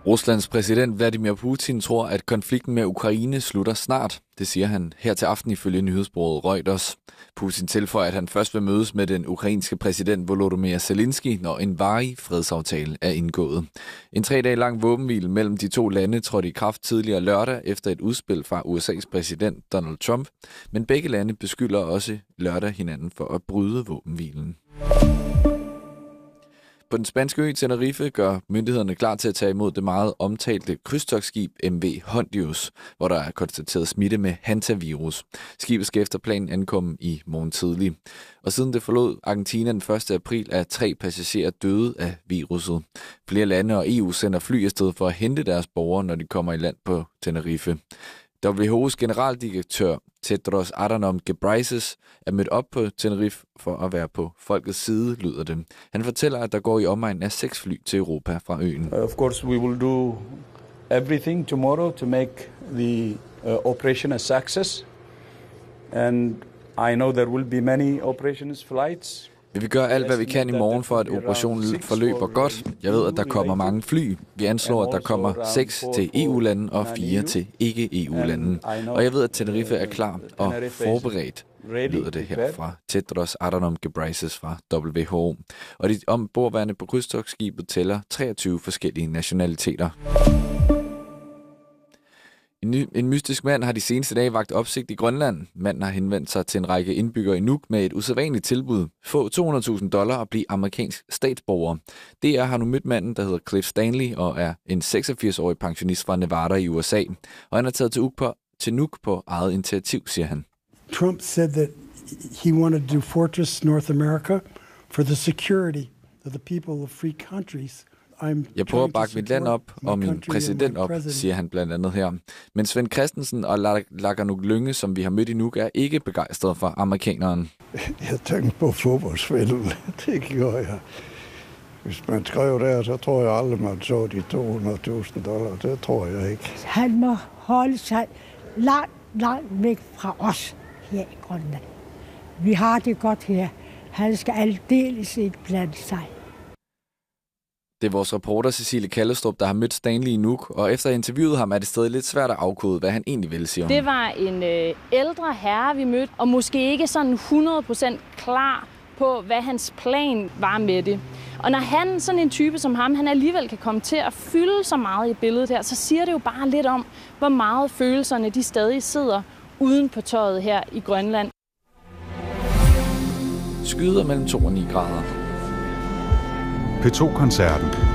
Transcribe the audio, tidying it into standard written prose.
Ruslands præsident Vladimir Putin tror, at konflikten med Ukraine slutter snart. Det siger han her til aften ifølge nyhedsbureauet Reuters. Putin tilføjer, at han først vil mødes med den ukrainske præsident Volodymyr Zelensky, når en varig fredsaftale er indgået. En 3 dage lang våbenhvile mellem de to lande trådte i kraft tidligere lørdag efter et udspil fra USA's præsident Donald Trump. Men begge lande beskylder også lørdag hinanden for at bryde våbenhvilen. På den spanske ø Tenerife gør myndighederne klar til at tage imod det meget omtalte krydstogtskib MV Hondius, hvor der er konstateret smitte med hantavirus. Skibet skal efter planen ankomme i morgen tidlig. Og siden det forlod Argentina den 1. april, er 3 passagerer døde af viruset. Flere lande og EU sender fly afsted for at hente deres borgere, når de kommer i land på Tenerife. WHO's generaldirektør Tedros Adhanom Ghebreyesus er mødt op på Tenerife for at være på folkets side, lyder det. Han fortæller, at der går i omegnen af 6 fly til Europa fra øen. Of course, we will do everything tomorrow to make the operation a success. And I know there will be many operations flights. Vi vil gøre alt, hvad vi kan i morgen, for at operationen forløber godt. Jeg ved, at der kommer mange fly. Vi anslår, at der kommer 6 til EU-lande og 4 til ikke-EU-lande. Og jeg ved, at Tenerife er klar og forberedt, lyder det her fra Tedros Adhanom Ghebreyesus fra WHO. Og de ombordværende på krydstogtskibet tæller 23 forskellige nationaliteter. En mystisk mand har de seneste dage vakt opsigt i Grønland. Manden har henvendt sig til en række indbyggere i Nuuk med et usædvanligt tilbud. Få $200,000 og blive amerikansk statsborger. DR har nu mødt manden, der hedder Cliff Stanley og er en 86-årig pensionist fra Nevada i USA. Og han er taget til Nuuk på eget initiativ, siger han. Trump said that he wanted to do Fortress North America for the security of the people of free countries. Jeg prøver at bakke mit land op og min præsident op, siger han blandt andet her. Men Svend Christensen og Laganuk Lynge, som vi har mødt i Nuuk, er ikke begejstrede for amerikaneren. Jeg tænkte på fodboldsvindel. Det gjorde jeg. Hvis man skrev der, så tror jeg aldrig, man så de $200,000. Det tror jeg ikke. Han må holde sig langt væk fra os her i Grønland. Vi har det godt her. Han skal aldeles ikke blande sig. Det er vores reporter Cecilie Kallestrup, der har mødt Stanley i Nuuk, og efter interviewet ham er det stadig lidt svært at afkode, hvad han egentlig vil sige om. Det var en ældre herre, vi mødte, og måske ikke sådan 100% klar på, hvad hans plan var med det. Og når han, sådan en type som ham, han alligevel kan komme til at fylde så meget i billedet her, så siger det jo bare lidt om, hvor meget følelserne de stadig sidder uden på tøjet her i Grønland. Skyder mellem 2 og 9 grader. P2-koncerten